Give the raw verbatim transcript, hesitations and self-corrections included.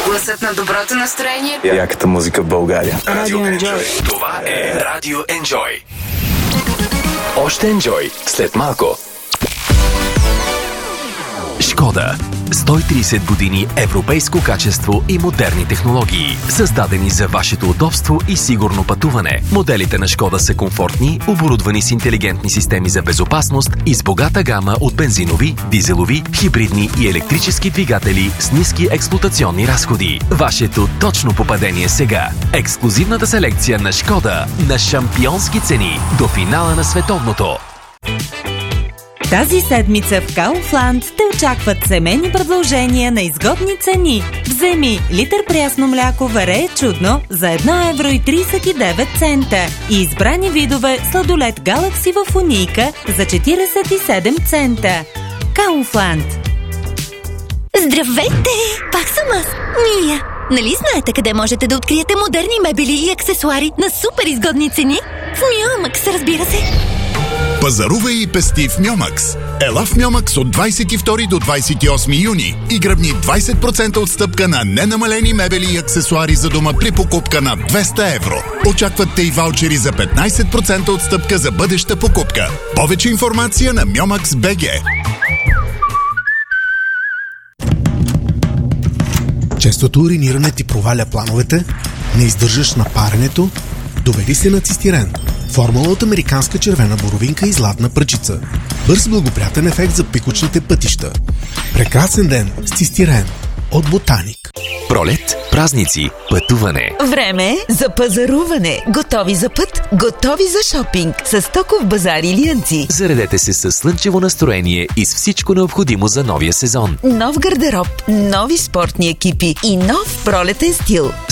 Гласът на доброто настроение. Яката музика в България. Радио Enjoy. Това е Радио Enjoy. Още Enjoy след малко. Шкода. сто и трийсет години европейско качество и модерни технологии, създадени за вашето удобство и сигурно пътуване. Моделите на Шкода са комфортни, оборудвани с интелигентни системи за безопасност и с богата гама от бензинови, дизелови, хибридни и електрически двигатели с ниски експлоатационни разходи. Вашето точно попадение сега. Ексклузивната селекция на Шкода на шампионски цени до финала на световното. Тази седмица в Kaufland те очакват семейни предложения на изгодни цени. Вземи литър прясно мляко Варее чудно за едно евро и трийсет и девет цента и избрани видове сладолед Galaxy в унийка за четирийсет и седем цента. Kaufland. Здравейте! Пак съм аз, Мия. Нали знаете къде можете да откриете модерни мебели и аксесуари на супер изгодни цени? В Мюамакс, разбира се. Пазарувай и пести в Мьомакс. Ела в Мьомакс от двайсет и втори до двайсет и осми юни и гръбни двайсет процента отстъпка на ненамалени мебели и аксесуари за дома при покупка на двеста евро. Очакват те и ваучери за петнайсет процента отстъпка за бъдеща покупка. Повече информация на Мьомакс точка би джи. Честото уриниране ти проваля плановете, не издържаш на паренето, доведи се на цистирен. Формула от американска червена боровинка и златна пръчица. Бърз благоприятен ефект за пикочните пътища. Прекрасен ден с цистирен от Ботаник. Пролет, празници, пътуване. Време за пазаруване. Готови за път, готови за шопинг. С Стоков базар Илиянци. Заредете се с слънчево настроение и с всичко необходимо за новия сезон. Нов гардероб, нови спортни екипи и нов пролетен стил.